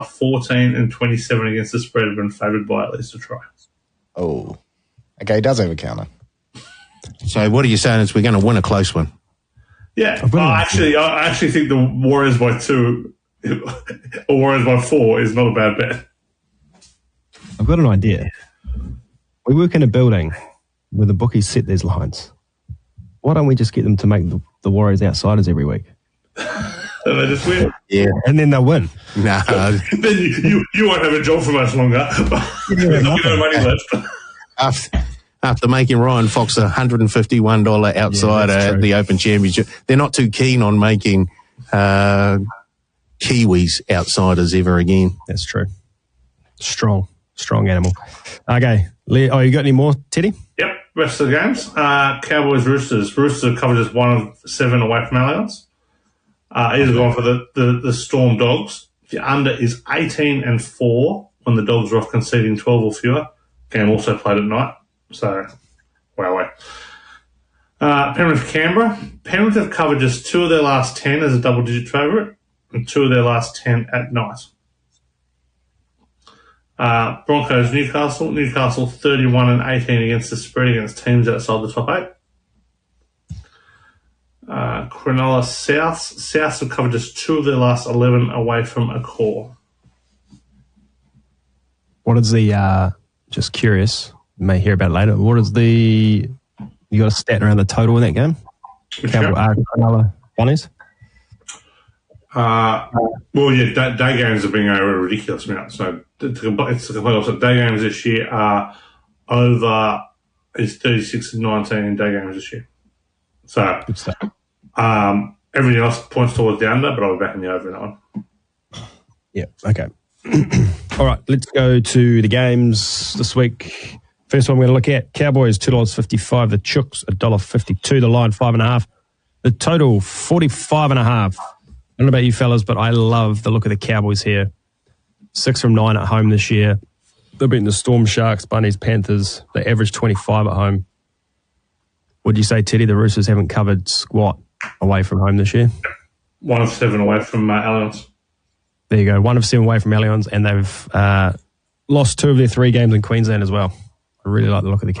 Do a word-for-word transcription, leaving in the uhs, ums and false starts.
fourteen and twenty-seven against the spread have been favoured by at least a try. Oh. Okay, he does have a counter. So what are you saying is we're going to win a close one? Yeah. Uh, actually, I actually think the Warriors by two or Warriors by four is not a bad bet. I've got an idea. We work in a building where the bookies set these lines. Why don't we just get them to make the, the Warriors outsiders every week? And they just win. Yeah. And then they'll win. No. Then you, you, you won't have a job for much longer. There's no money left. After, after making Ryan Fox a one hundred fifty-one dollars outsider yeah, at the Open Championship, they're not too keen on making uh, Kiwis outsiders ever again. That's true. Strong. Strong animal. Okay. Oh, you got any more, Teddy? Yep. Rest of the games. Uh, Cowboys, Roosters. Roosters covered just one of seven away from Allianz. Uh, he's going for the, the, the Storm Dogs. The under is eighteen and four when the Dogs are off conceding twelve or fewer. Game also played at night. So, wow. Uh, Penrith, Canberra. Penrith have covered just two of their last ten as a double-digit favourite and two of their last ten at night. Uh, Broncos, Newcastle. Newcastle thirty-one and eighteen against the spread against teams outside the top eight. Uh, Cronulla, South. South have covered just two of their last eleven away from a core. What is the, uh, just curious, you may hear about it later, what is the, you got a stat around the total in that game? Campbell, uh, Cronulla, Bonnies? Uh, well, yeah, day, day games have been over a ridiculous amount. So it's the complete opposite. Day games this year are over, is thirty-six and nineteen in day games this year. So um, everything else points towards the under, but I'll be back in the over in that one. Yeah, okay. All right, let's go to the games this week. First one we're going to look at, Cowboys two dollars fifty-five, the Chooks one dollar fifty-two, the line five and a half, the total forty-five and a half. I don't know about you fellas, but I love the look of the Cowboys here. Six from nine at home this year. They've beaten the Storm, Sharks, Bunnies, Panthers. They average twenty-five at home. Would you say, Teddy, the Roosters haven't covered squat away from home this year? One of seven away from uh, Allianz. There you go. One of seven away from Allianz, and they've uh, lost two of their three games in Queensland as well. I really like the look of the